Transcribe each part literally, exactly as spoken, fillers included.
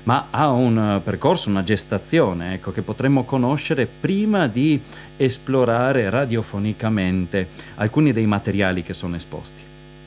ma ha un eh, percorso, una gestazione, ecco, che potremmo conoscere prima di esplorare radiofonicamente alcuni dei materiali che sono esposti.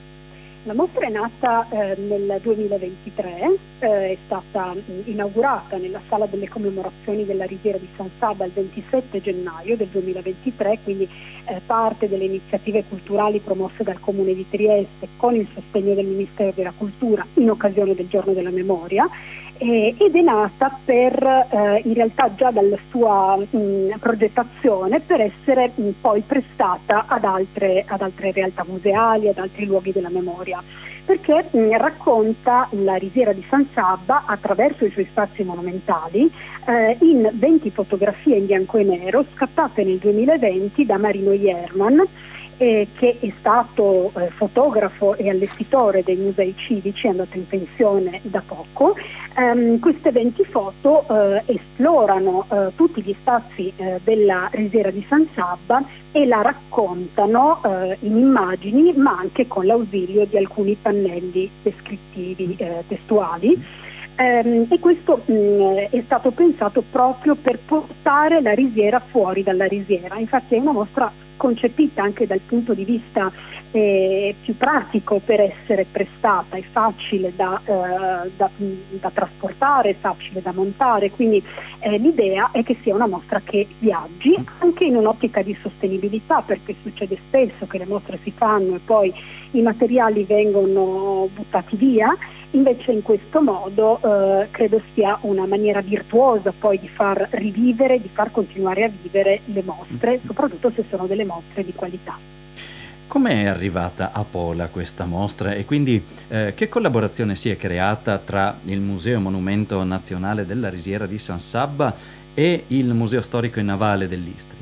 La mostra è nata eh, nel duemilaventitré, eh, è stata mh, inaugurata nella sala delle commemorazioni della Risiera di San Sabba il ventisette gennaio del duemilaventitré, quindi eh, parte delle iniziative culturali promosse dal Comune di Trieste con il sostegno del Ministero della Cultura in occasione del Giorno della Memoria. Eh, ed è nata per, eh, in realtà già dalla sua mh, progettazione, per essere mh, poi prestata ad altre, ad altre realtà museali, ad altri luoghi della memoria, perché mh, racconta la Risiera di San Sabba attraverso i suoi spazi monumentali eh, in venti fotografie in bianco e nero scattate nel duemilaventi da Marino Jerman, eh, che è stato eh, fotografo e allestitore dei musei civici, è andato in pensione da poco. Um, queste venti foto uh, esplorano uh, tutti gli spazi uh, della Risiera di San Sabba e la raccontano uh, in immagini, ma anche con l'ausilio di alcuni pannelli descrittivi uh, testuali. Um, e questo um, è stato pensato proprio per portare la Risiera fuori dalla Risiera. Infatti è una mostra concepita anche dal punto di vista eh, più pratico per essere prestata, è facile da, eh, da, da trasportare, facile da montare, quindi eh, l'idea è che sia una mostra che viaggi anche in un'ottica di sostenibilità, perché succede spesso che le mostre si fanno e poi i materiali vengono buttati via. Invece in questo modo eh, credo sia una maniera virtuosa poi di far rivivere, di far continuare a vivere le mostre, soprattutto se sono delle mostre di qualità. Come è arrivata a Pola questa mostra e quindi eh, che collaborazione si è creata tra il Museo Monumento Nazionale della Risiera di San Sabba e il Museo Storico e Navale dell'Istria?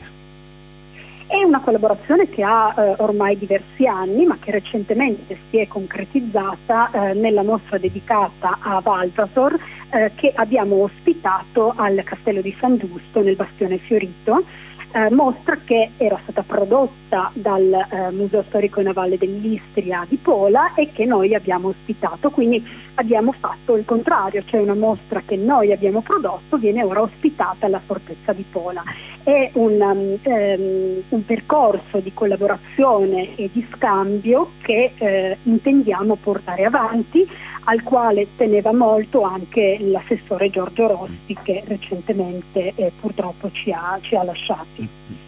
È una collaborazione che ha eh, ormai diversi anni, ma che recentemente si è concretizzata eh, nella mostra dedicata a Valvasor, eh, che abbiamo ospitato al Castello di San Giusto nel Bastione Fiorito. Eh, mostra che era stata prodotta dal eh, Museo Storico e Navale dell'Istria di Pola e che noi abbiamo ospitato, quindi abbiamo fatto il contrario, cioè una mostra che noi abbiamo prodotto viene ora ospitata alla Fortezza di Pola. È un, um, um, un percorso di collaborazione e di scambio che eh, intendiamo portare avanti, al quale teneva molto anche l'assessore Giorgio Rossi, che recentemente eh, purtroppo ci ha, ci ha lasciati.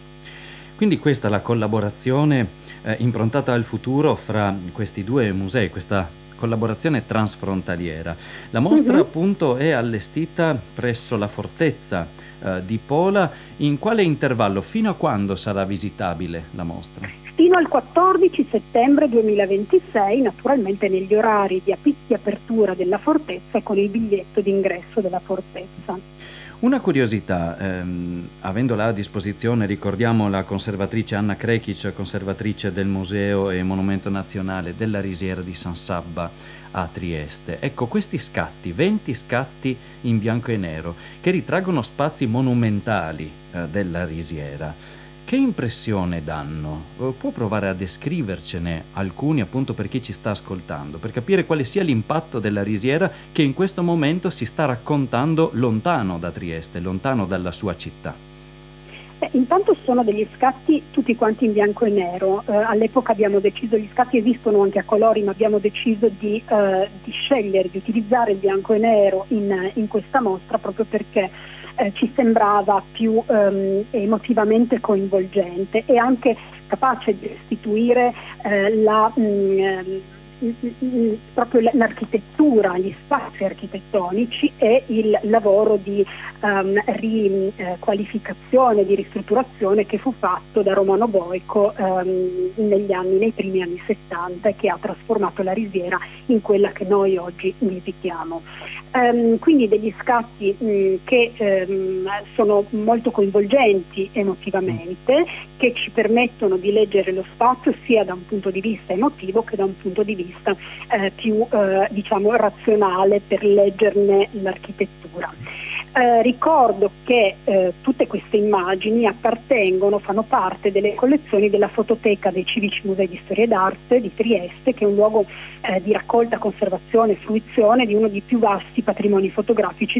Quindi questa è la collaborazione eh, improntata al futuro fra questi due musei, questa collaborazione transfrontaliera. La mostra Mm-hmm. appunto è allestita presso la fortezza eh, di Pola. In quale intervallo? Fino a quando sarà visitabile la mostra? Fino al quattordici settembre duemilaventisei, naturalmente negli orari di, ap- di apertura della fortezza e con il biglietto d'ingresso della fortezza. Una curiosità, ehm, avendola a disposizione, ricordiamo la conservatrice Anna Krekic, conservatrice del Museo e Monumento Nazionale della Risiera di San Sabba a Trieste. Ecco, questi scatti, venti scatti in bianco e nero, che ritraggono spazi monumentali eh, della Risiera. Che impressione danno? Può provare a descrivercene alcuni appunto per chi ci sta ascoltando, per capire quale sia l'impatto della Risiera che in questo momento si sta raccontando lontano da Trieste, lontano dalla sua città? Beh, intanto sono degli scatti tutti quanti in bianco e nero. Eh, all'epoca abbiamo deciso, gli scatti esistono anche a colori, ma abbiamo deciso di, eh, di scegliere, di utilizzare il bianco e nero in, in questa mostra proprio perché Eh, ci sembrava più ehm, emotivamente coinvolgente e anche capace di restituire eh, la, mh, mh, proprio l'architettura, gli spazi architettonici e il lavoro di um, riqualificazione, di ristrutturazione che fu fatto da Romano Boico um, negli anni, nei primi anni settanta, e che ha trasformato la Risiera in quella che noi oggi visitiamo. Um, quindi degli scatti um, che um, sono molto coinvolgenti emotivamente, che ci permettono di leggere lo spazio sia da un punto di vista emotivo che da un punto di vista eh, più eh, diciamo razionale, per leggerne l'architettura. Eh, ricordo che eh, tutte queste immagini appartengono, fanno parte delle collezioni della Fototeca dei Civici Musei di Storia d'Arte di Trieste, che è un luogo eh, di raccolta, conservazione e fruizione di uno dei più vasti patrimoni fotografici